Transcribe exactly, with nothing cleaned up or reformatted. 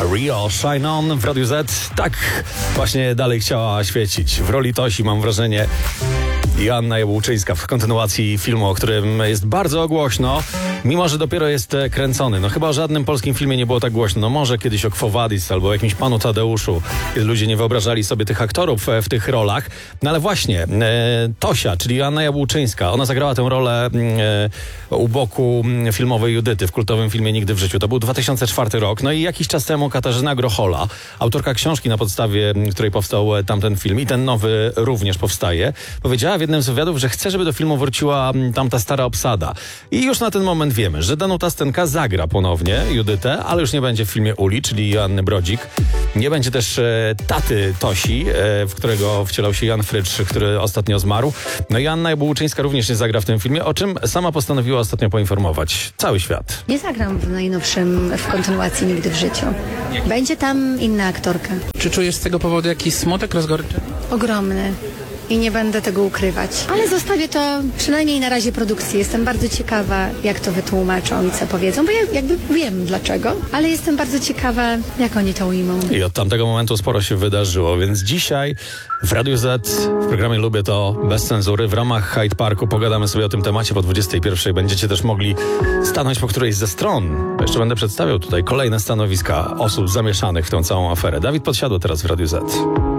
Rio Shine On w Radiu Z. Tak właśnie dalej chciała świecić. W roli Tosi, mam wrażenie, Joanna Jabłczyńska w kontynuacji filmu, o którym jest bardzo głośno, mimo że dopiero jest kręcony. No chyba o żadnym polskim filmie nie było tak głośno. No może kiedyś o Quo Vadis albo o jakimś Panu Tadeuszu, kiedy ludzie nie wyobrażali sobie tych aktorów w tych rolach. No ale właśnie, e, Tosia, czyli Joanna Jabłczyńska, ona zagrała tę rolę e, u boku filmowej Judyty w kultowym filmie Nigdy w życiu. To był dwa tysiące czwarty rok. No i jakiś czas temu Katarzyna Grochola, autorka książki, na podstawie której powstał tamten film i ten nowy również powstaje, powiedziała w jednym z wywiadów, że chce, żeby do filmu wróciła tamta stara obsada. I już na ten moment wiemy, że Danuta Stenka zagra ponownie Judytę, ale już nie będzie w filmie Uli, czyli Joanny Brodzik. Nie będzie też e, taty Tosi, e, w którego wcielał się Jan Frycz, który ostatnio zmarł. No i Joanna Jabłczyńska również nie zagra w tym filmie, o czym sama postanowiła ostatnio poinformować cały świat. Nie zagram w najnowszym, w kontynuacji Nigdy w życiu. Będzie tam inna aktorka. Czy czujesz z tego powodu jakiś smutek, rozgoryczenie? Ogromny. I nie będę tego ukrywać. Ale zostawię to przynajmniej na razie produkcji. Jestem bardzo ciekawa, jak to wytłumaczą i co powiedzą, bo ja jakby wiem dlaczego, ale jestem bardzo ciekawa, jak oni to ujmą. I od tamtego momentu sporo się wydarzyło, więc dzisiaj w Radiu Z, w programie Lubię to bez cenzury, w ramach Hyde Parku pogadamy sobie o tym temacie po dwudziestej pierwszej. Będziecie też mogli stanąć po którejś ze stron. Jeszcze będę przedstawiał tutaj kolejne stanowiska osób zamieszanych w tę całą aferę. Dawid Podsiadło teraz w Radiu Z.